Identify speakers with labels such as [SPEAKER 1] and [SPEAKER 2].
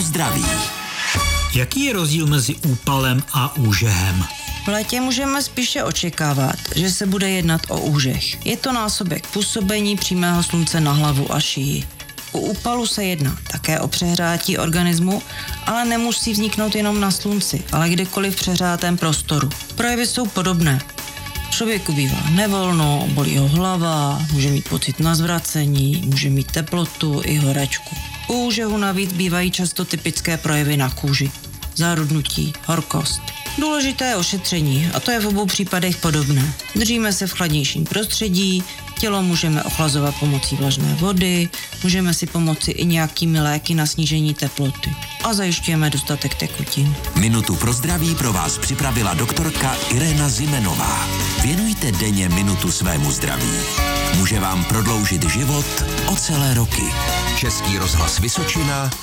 [SPEAKER 1] pro zdraví.
[SPEAKER 2] Jaký je rozdíl mezi úpalem a úžehem?
[SPEAKER 3] V létě můžeme spíše očekávat, že se bude jednat o úžeh. Je to násobek působení přímého slunce na hlavu a šíji. U úpalu se jedná také o přehrátí organismu, ale nemusí vzniknout jenom na slunci, ale kdekoliv v přehrátém prostoru. Projevy jsou podobné. Člověku bývá nevolno, bolí ho hlava, může mít pocit na zvracení, může mít teplotu i horečku. U úžehu navíc bývají často typické projevy na kůži. Zárudnutí, horkost. Důležité je ošetření a to je v obou případech podobné. Držíme se v chladnějším prostředí, tělo můžeme ochlazovat pomocí vlažné vody, můžeme si pomoci i nějakými léky na snížení teploty a zajišťujeme dostatek tekutin.
[SPEAKER 1] Minutu pro zdraví pro vás připravila doktorka Irena Zimenová. Věnujte denně minutu svému zdraví. Může vám prodloužit život o celé roky. Český rozhlas Vysočina